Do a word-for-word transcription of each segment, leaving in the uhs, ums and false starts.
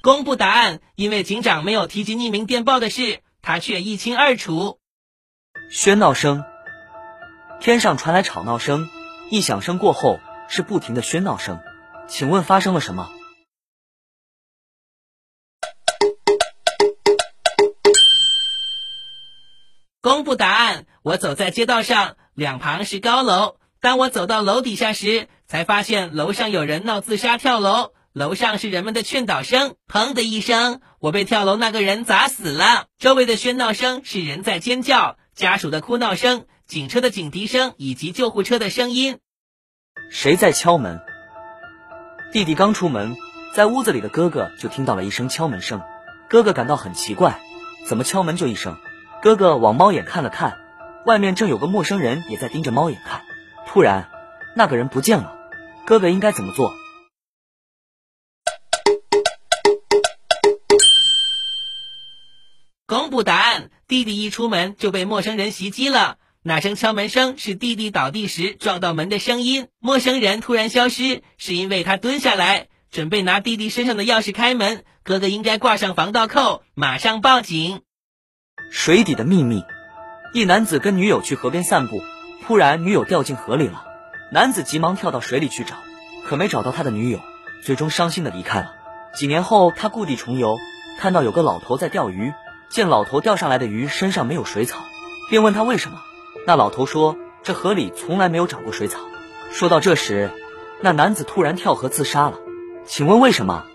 公布答案，因为警长没有提及匿名电报的事，他却一清二楚。 喧闹声，天上传来吵闹声，一响声过后是不停的喧闹声，请问发生了什么？ 公布答案，我走在街道上，两旁是高楼。当我走到楼底下时，才发现楼上有人闹自杀跳楼，楼上是人们的劝导声。砰的一声，我被跳楼那个人砸死了。周围的喧闹声是人在尖叫，家属的哭闹声，警车的警笛声以及救护车的声音。 谁在敲门？弟弟刚出门，在屋子里的哥哥就听到了一声敲门声。哥哥感到很奇怪，怎么敲门就一声？哥哥往猫眼看了看，外面正有个陌生人也在盯着猫眼看。突然，那个人不见了，哥哥应该怎么做？ 公布答案，弟弟一出门就被陌生人袭击了。那声敲门声是弟弟倒地时撞到门的声音。陌生人突然消失，是因为他蹲下来，准备拿弟弟身上的钥匙开门。哥哥应该挂上防盗扣，马上报警。 水底的秘密。一男子跟女友去河边散步，突然女友掉进河里了，男子急忙跳到水里去找，可没找到他的女友，最终伤心的离开了。几年后，他故地重游，看到有个老头在钓鱼，见老头钓上来的鱼身上没有水草，便问他为什么。那老头说，这河里从来没有长过水草。说到这时，那男子突然跳河自杀了，请问为什么？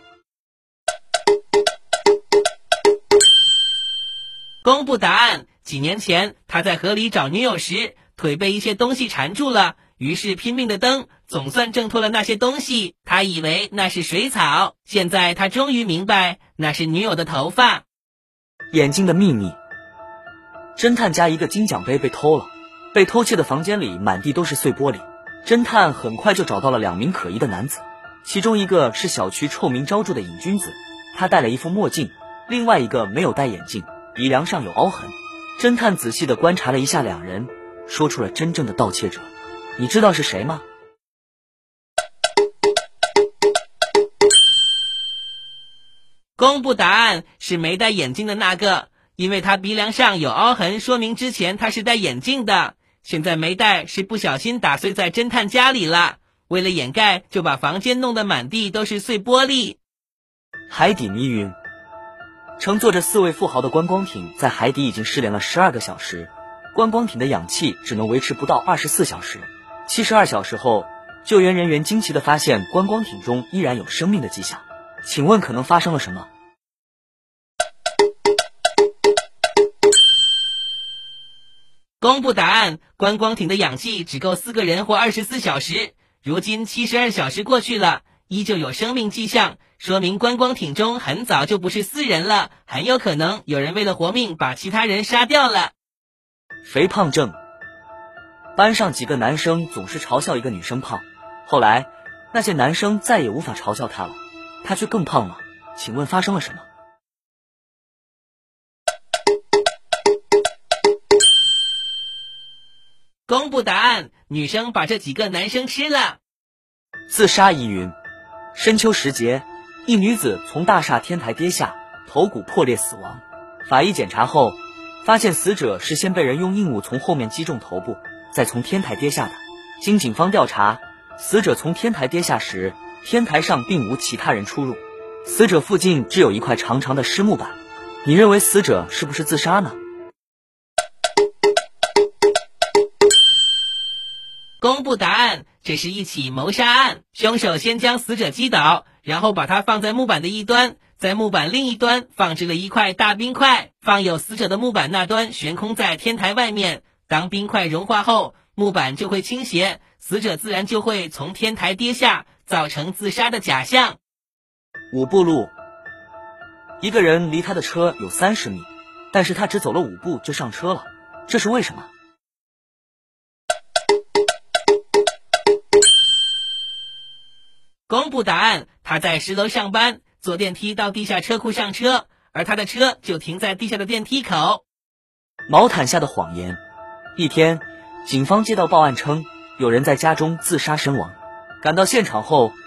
公布答案，几年前他在河里找女友时，腿被一些东西缠住了，于是拼命的蹬，总算挣脱了那些东西。他以为那是水草，现在他终于明白那是女友的头发。 眼睛的秘密。侦探家一个金奖杯被偷了，被偷窃的房间里满地都是碎玻璃。侦探很快就找到了两名可疑的男子，其中一个是小区臭名昭著的瘾君子，他戴了一副墨镜，另外一个没有戴眼镜，鼻梁上有凹痕。侦探仔细地观察了一下两人，说出了真正的盗窃者。你知道是谁吗？ 公布答案，是没戴眼镜的那个，因为他鼻梁上有凹痕，说明之前他是戴眼镜的，现在没戴是不小心打碎在侦探家里了，为了掩盖就把房间弄得满地都是碎玻璃。 海底迷云。乘坐着四位富豪的观光艇在海底已经失联了十二个小时，观光艇的氧气只能维持不到二十四小时。七十二小时后，救援人员惊奇地发现观光艇中依然有生命的迹象，请问可能发生了什么？ 公布答案，观光艇的氧气只够四个人活二十四小时，如今七十二小时过去了，依旧有生命迹象，说明观光艇中很早就不是四人了，很有可能有人为了活命把其他人杀掉了。 肥胖症。班上几个男生总是嘲笑一个女生胖，后来那些男生再也无法嘲笑她了，她却更胖了，请问发生了什么？ 公布答案，女生把这几个男生吃了。 自杀疑云。深秋时节，一女子从大厦天台跌下，头骨破裂死亡。法医检查后发现死者是先被人用硬物从后面击中头部，再从天台跌下的。经警方调查，死者从天台跌下时，天台上并无其他人出入，死者附近只有一块长长的湿木板。你认为死者是不是自杀呢？ 公布答案，这是一起谋杀案，凶手先将死者击倒，然后把他放在木板的一端，在木板另一端放置了一块大冰块，放有死者的木板那端悬空在天台外面。当冰块融化后，木板就会倾斜，死者自然就会从天台跌下，造成自杀的假象。 五步路。一个人离他的车有三十米，但是他只走了五步就上车了，这是为什么？ 公布答案，他在十楼上班，坐电梯到地下车库上车，而他的车就停在地下的电梯口。 毛毯下的谎言。一天，警方接到报案称有人在家中自杀身亡，赶到现场后